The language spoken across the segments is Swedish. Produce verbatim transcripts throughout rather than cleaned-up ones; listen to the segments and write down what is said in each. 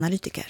analytiker.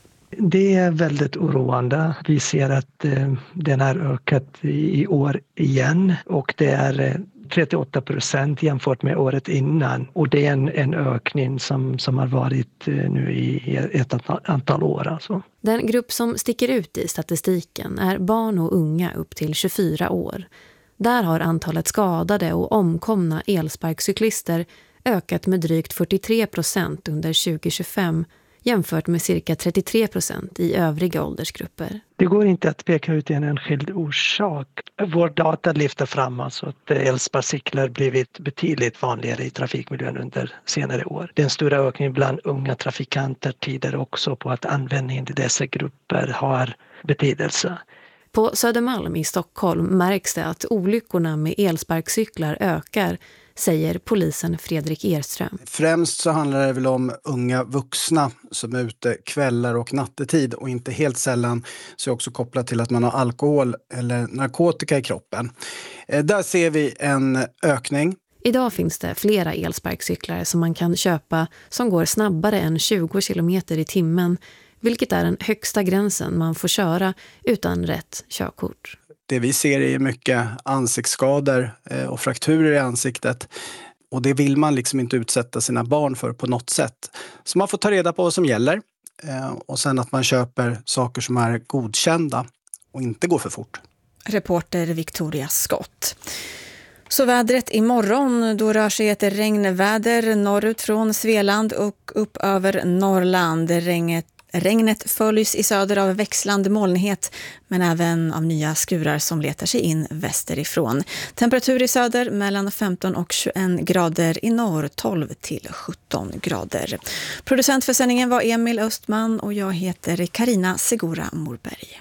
Det är väldigt oroande. Vi ser att eh, den har ökat i, i år igen och det är eh, trettioåtta procent jämfört med året innan. Och det är en, en ökning som, som har varit eh, nu i ett antal år. Alltså. Den grupp som sticker ut i statistiken är barn och unga upp till tjugofyra år. Där har antalet skadade och omkomna elsparkcyklister ökat med drygt fyrtiotre procent under tjugo tjugofem jämfört med cirka trettiotre procent i övriga åldersgrupper. Det går inte att peka ut en enskild orsak. Vår data lyfter fram alltså att elsparkcyklar blivit betydligt vanligare i trafikmiljön under senare år. Den stora ökningen bland unga trafikanter tyder också på att användningen i dessa grupper har betydelse. På Södermalm i Stockholm märks det att olyckorna med elsparkcyklar ökar, säger polisen Fredrik Erström. Främst så handlar det väl om unga vuxna som är ute kvällar och nattetid och inte helt sällan så är också kopplat till att man har alkohol eller narkotika i kroppen. Där ser vi en ökning. Idag finns det flera elsparkcyklar som man kan köpa som går snabbare än tjugo kilometer i timmen, vilket är den högsta gränsen man får köra utan rätt körkort. Det vi ser är mycket ansiktsskador och frakturer i ansiktet. Och det vill man liksom inte utsätta sina barn för på något sätt. Så man får ta reda på vad som gäller. Och sen att man köper saker som är godkända och inte går för fort. Reporter Victoria Scott. Så vädret imorgon, då rör sig ett regnväder norrut från Svealand och upp över Norrland. Regnet Regnet följs i söder av växlande molnighet men även av nya skurar som letar sig in västerifrån. Temperatur i söder mellan femton och tjugoett grader, i norr tolv till sjutton grader. Producent för sändningen var Emil Östman och jag heter Karina Segura Morberg.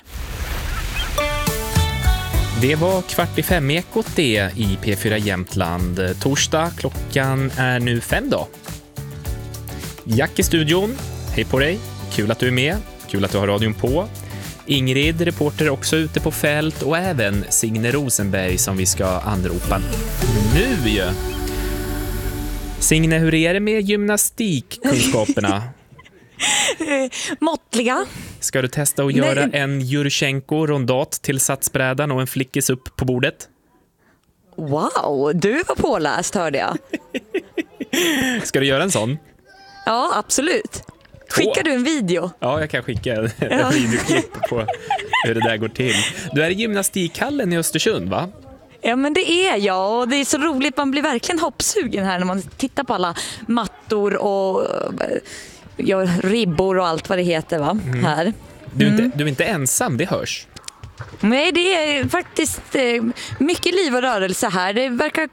Det var kvart i fem ekot det i P fyra Jämtland. Torsdag, klockan är nu fem då. Jack i studion, hej på dig. Kul att du är med, kul att du har radion på. Ingrid, reporter, också ute på fält och även Signe Rosenberg som vi ska anropa nu ju. Signe, hur är det med gymnastikkunskaperna? Måttliga. Ska du testa att göra Nej. en Jurchenko-rondat till satsbrädan och en flickis upp på bordet? Wow, du var påläst hörde jag. Ska du göra en sån? Ja, absolut. Skickar du en video? Ja, jag kan skicka en Ja. videoklipp på hur det där går till. Du är i gymnastikhallen i Östersund, va? Ja, men det är jag och det är så roligt. Man blir verkligen hoppsugen här när man tittar på alla mattor och ja, ribbor och allt vad det heter, va? Mm. Här. Du är, mm. inte, du är inte ensam, det hörs. Nej, det är faktiskt mycket liv och rörelse här. Det verkar...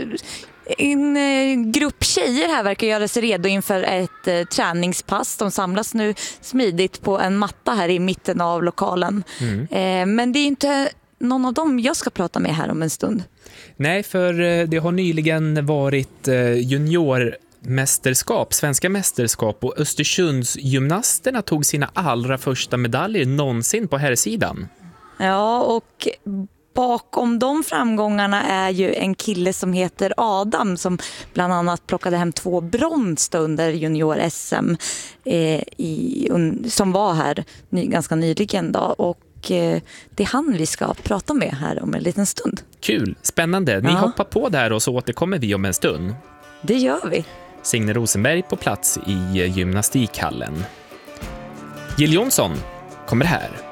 En grupp tjejer här verkar göra sig redo inför ett eh, träningspass. De samlas nu smidigt på en matta här i mitten av lokalen. Mm. Eh, men det är inte någon av dem jag ska prata med här om en stund. Nej, för eh, det har nyligen varit eh, juniormästerskap, svenska mästerskap, och Östersunds gymnasterna tog sina allra första medaljer någonsin på herrsidan. Ja, och bakom de framgångarna är ju en kille som heter Adam som bland annat plockade hem två brons under junior-S M eh, i, un, som var här ny, ganska nyligen då. Och eh, det är han vi ska prata med här om en liten stund. Kul, spännande. Ni ja. hoppar på där och så återkommer vi om en stund. Det gör vi. Signe Rosenberg på plats i gymnastikhallen. Jill Johnson kommer här.